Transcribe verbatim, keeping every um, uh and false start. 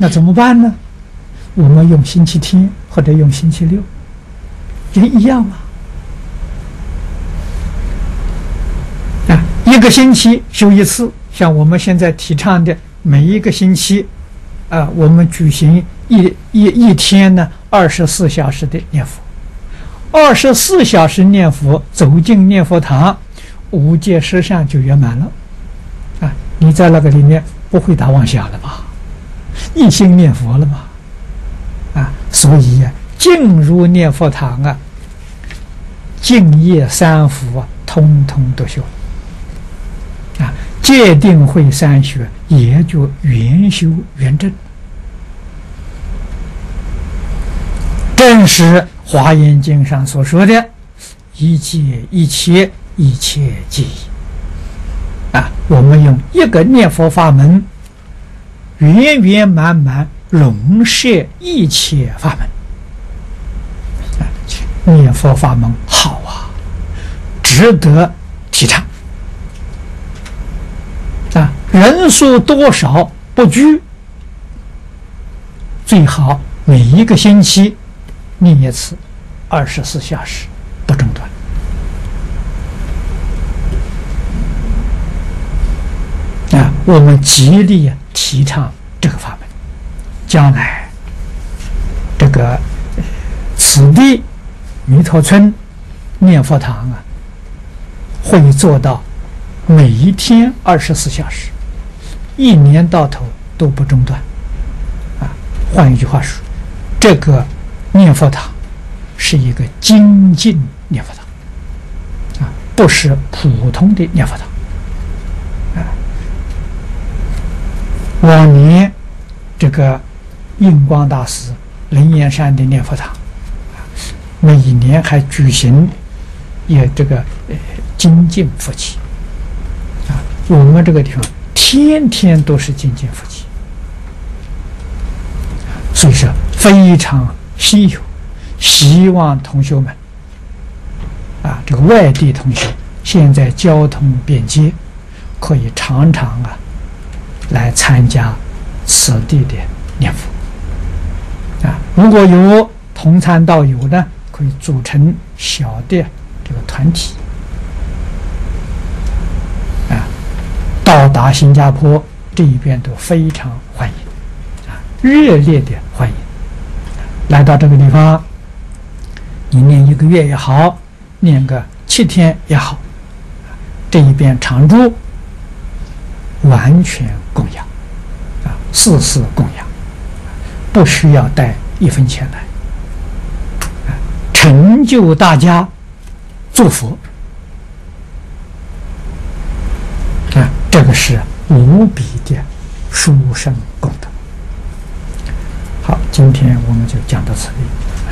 那怎么办呢？我们用星期天或者用星期六，也一样嘛。啊，一个星期修一次，像我们现在提倡的，每一个星期，啊，我们举行一一一天呢，二十四小时的念佛，二十四小时念佛，走进念佛堂，五戒十善就圆满了。啊，你在那个里面不会打妄想了吧？一心念佛了吧？啊，所以呀、啊，进入念佛堂啊，净业三福啊，通通都修。啊，戒定慧三学也就圆修圆正，正是《华严经》上所说的“一戒一切，一切戒意”。啊，我们用一个念佛法门，圆圆满满容摄一切法门。啊，念佛法门好啊，值得提倡。啊，人数多少不拘，最好每一个星期念一次，二十四小时不中断。啊，我们极力提倡这个法门，将来这个此地弥陀村念佛堂啊，会做到每一天二十四小时，一年到头都不中断。啊，换一句话说，这个念佛堂是一个精进念佛堂，啊，不是普通的念佛堂。啊，往年这个印光大师灵岩山的念佛堂，啊，每一年还举行也这个呃精进佛期。啊，我们这个地方天天都是精进佛期，所以说非常稀有。希望同学们啊，这个外地同学现在交通便捷，可以常常啊来参加此地的念佛。啊，如果有同参道友呢，可以组成小的这个团体。到达新加坡这一边都非常欢迎，啊，热烈的欢迎。来到这个地方，你念一个月也好，念个七天也好，这一边常住，完全供养，啊，事事供养，不需要带一分钱来，啊，成就大家祝福。啊，这个是无比的殊胜功德。好，今天我们就讲到此地。